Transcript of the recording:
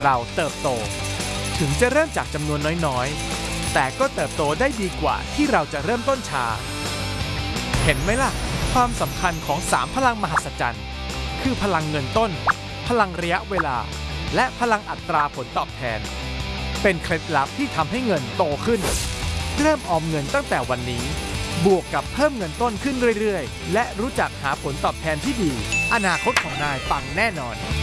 เราเติบโตถึงจะเริ่มจากจำนวนน้อยๆแต่ก็เติบโตได้ดีกว่าที่เราจะเริ่มต้นช้าเห็นไหมล่ะความสำคัญของ3พลังมหัศจรรย์คือพลังเงินต้นพลังระยะเวลาและพลังอัตราผลตอบแทนเป็นเคล็ดลับที่ทำให้เงินโตขึ้นเริ่มออมเงินตั้งแต่วันนี้บวกกับเพิ่มเงินต้นขึ้นเรื่อยๆและรู้จักหาผลตอบแทนที่ดีอนาคตของนายปังแน่นอน